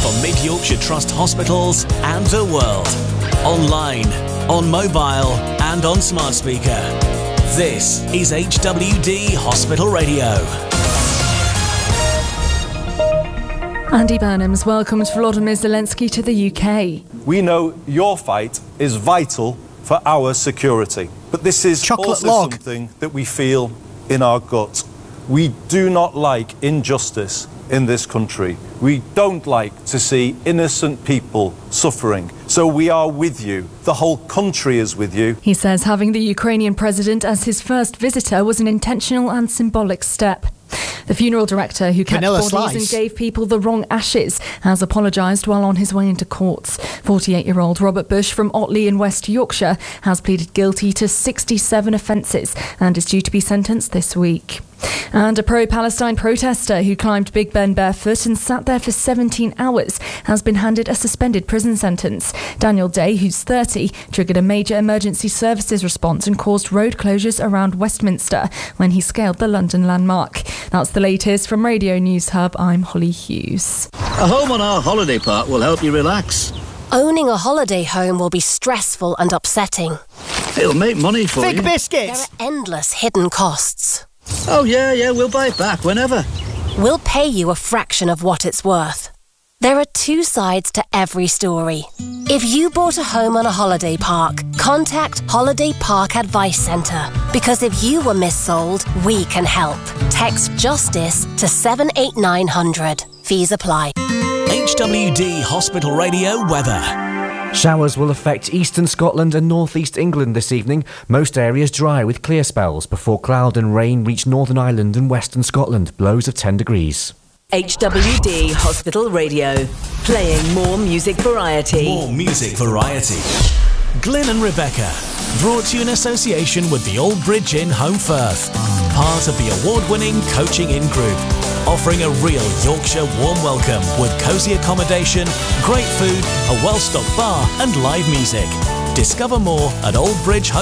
from Mid-Yorkshire Trust hospitals and the world. Online, on mobile and on smart speaker. This is HWD Hospital Radio. Andy Burnhams welcomes Volodymyr Zelensky to the UK. We know your fight is vital for our security. But this is something that we feel in our gut. We do not like injustice in this country. We don't like to see innocent people suffering. So we are with you. The whole country is with you. He says having the Ukrainian president as his first visitor was an intentional and symbolic step. The funeral director who kept bodies and gave people the wrong ashes has apologised while on his way into courts. 48-year-old Robert Bush from Otley in West Yorkshire has pleaded guilty to 67 offences and is due to be sentenced this week. And a pro-Palestine protester who climbed Big Ben barefoot and sat there for 17 hours has been handed a suspended prison sentence. Daniel Day, who's 30, triggered a major emergency services response and caused road closures around Westminster when he scaled the London landmark. That's the latest from Radio News Hub. I'm Holly Hughes. A home on our holiday park will help you relax. Owning a holiday home will be stressful and upsetting. It'll make money for you. Fig biscuits! There are endless hidden costs. Oh, yeah, we'll buy it back whenever. We'll pay you a fraction of what it's worth. There are two sides to every story. If you bought a home on a holiday park, contact Holiday Park Advice Centre. Because if you were missold, we can help. Text JUSTICE to 78900. Fees apply. HWD Hospital Radio weather. Showers will affect eastern Scotland and northeast England this evening. Most areas dry with clear spells before cloud and rain reach Northern Ireland and western Scotland. Lows of 10 degrees. HWD Hospital Radio. Playing more music variety. More music variety. Glyn and Rebecca. Brought to you in association with the Old Bridge Inn, Home Firth. Part of the award-winning Coaching Inn Group. Offering a real Yorkshire warm welcome with cosy accommodation, great food, a well-stocked bar and live music. Discover more at Old Bridge Home